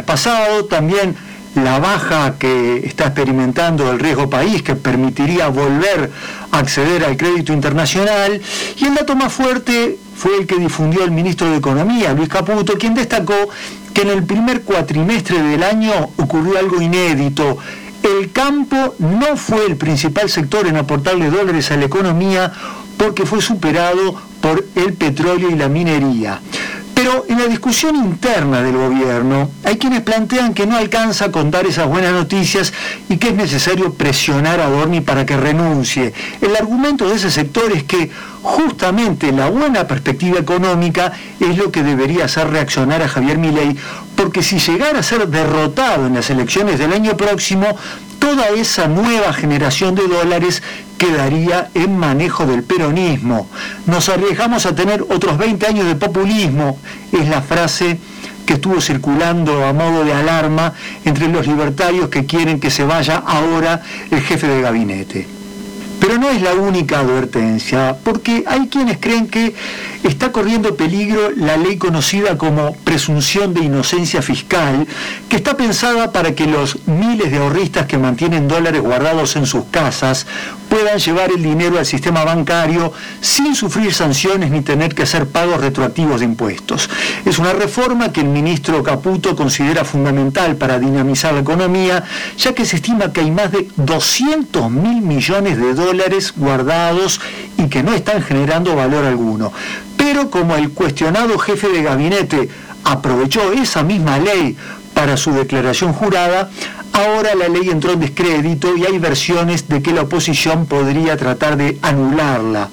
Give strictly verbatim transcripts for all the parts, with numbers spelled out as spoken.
viernes pasado, también la baja que está experimentando el riesgo país, que permitiría volver a acceder al crédito internacional, y el dato más fuerte fue el que difundió el ministro de Economía, Luis Caputo, quien destacó que en el primer cuatrimestre del año ocurrió algo inédito. El campo no fue el principal sector en aportarle dólares a la economía porque fue superado por el petróleo y la minería. Pero en la discusión interna del gobierno hay quienes plantean que no alcanza con dar esas buenas noticias y que es necesario presionar a Adorni para que renuncie. El argumento de ese sector es que justamente la buena perspectiva económica es lo que debería hacer reaccionar a Javier Milei, porque si llegara a ser derrotado en las elecciones del año próximo, toda esa nueva generación de dólares quedaría en manejo del peronismo. Nos arriesgamos a tener otros veinte años de populismo, es la frase que estuvo circulando a modo de alarma entre los libertarios que quieren que se vaya ahora el jefe de gabinete. Pero no es la única advertencia, porque hay quienes creen que está corriendo peligro la ley conocida como presunción de inocencia fiscal, que está pensada para que los miles de ahorristas que mantienen dólares guardados en sus casas puedan llevar el dinero al sistema bancario sin sufrir sanciones ni tener que hacer pagos retroactivos de impuestos. Es una reforma que el ministro Caputo considera fundamental para dinamizar la economía, ya que se estima que hay más de doscientos mil millones de dólares guardados y que no están generando valor alguno. Pero como el cuestionado jefe de gabinete aprovechó esa misma ley para su declaración jurada, ahora la ley entró en descrédito y hay versiones de que la oposición podría tratar de anularla.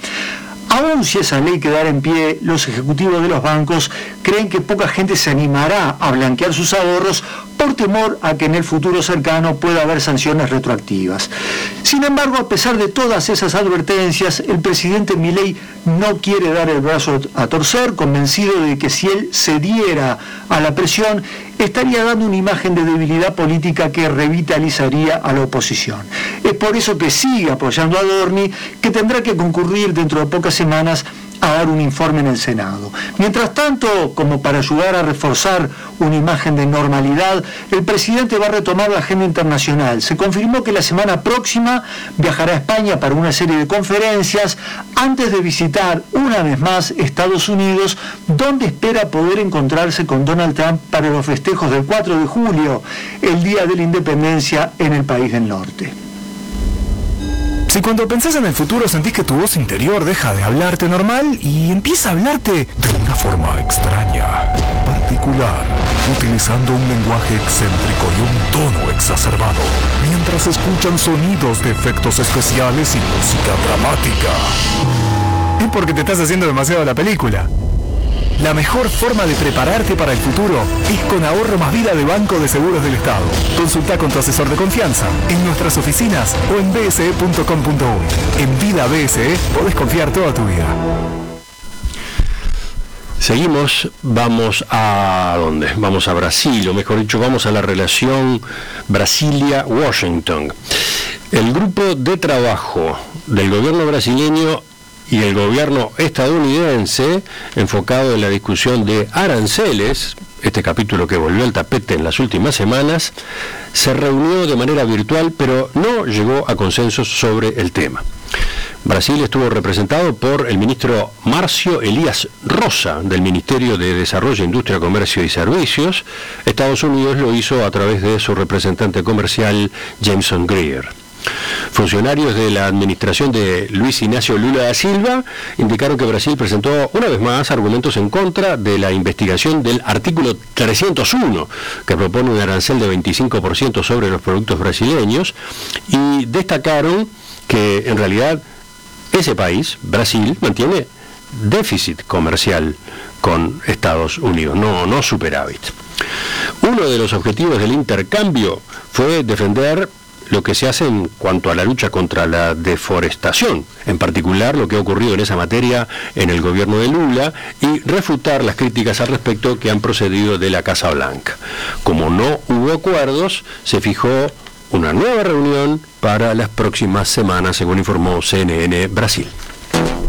Aún si esa ley quedara en pie, los ejecutivos de los bancos creen que poca gente se animará a blanquear sus ahorros por temor a que en el futuro cercano pueda haber sanciones retroactivas. Sin embargo, a pesar de todas esas advertencias, el presidente Milei no quiere dar el brazo a torcer, convencido de que si él cediera a la presión, estaría dando una imagen de debilidad política que revitalizaría a la oposición. Es por eso que sigue apoyando a Adorni, que tendrá que concurrir dentro de pocas semanas a dar un informe en el Senado. Mientras tanto, como para ayudar a reforzar una imagen de normalidad, el presidente va a retomar la agenda internacional. Se confirmó que la semana próxima viajará a España para una serie de conferencias antes de visitar una vez más Estados Unidos, donde espera poder encontrarse con Donald Trump para los festejos del cuatro de julio, el Día de la Independencia en el país del norte. Si cuando pensás en el futuro sentís que tu voz interior deja de hablarte normal y empieza a hablarte de una forma extraña, particular, utilizando un lenguaje excéntrico y un tono exacerbado, mientras escuchan sonidos de efectos especiales y música dramática, es porque te estás haciendo demasiado la película. La mejor forma de prepararte para el futuro es con Ahorro Más Vida de Banco de Seguros del Estado. Consulta con tu asesor de confianza en nuestras oficinas o en b s e punto com punto u y. En Vida B S E podés confiar toda tu vida. Seguimos, vamos a ¿dónde? Vamos a Brasil, o mejor dicho, vamos a la relación Brasilia-Washington. El grupo de trabajo del gobierno brasileño y el gobierno estadounidense, enfocado en la discusión de aranceles, este capítulo que volvió al tapete en las últimas semanas, se reunió de manera virtual, pero no llegó a consensos sobre el tema. Brasil estuvo representado por el ministro Márcio Elias Rosa, del Ministerio de Desarrollo, Industria, Comercio y Servicios. Estados Unidos lo hizo a través de su representante comercial, Jameson Greer. Funcionarios de la administración de Luis Ignacio Lula da Silva indicaron que Brasil presentó una vez más argumentos en contra de la investigación del artículo trescientos uno, que propone un arancel de veinticinco por ciento sobre los productos brasileños, y destacaron que en realidad ese país, Brasil, mantiene déficit comercial con Estados Unidos, no, no superávit. Uno de los objetivos del intercambio fue defender lo que se hace en cuanto a la lucha contra la deforestación, en particular lo que ha ocurrido en esa materia en el gobierno de Lula, y refutar las críticas al respecto que han procedido de la Casa Blanca. Como no hubo acuerdos, se fijó una nueva reunión para las próximas semanas, según informó C N N Brasil.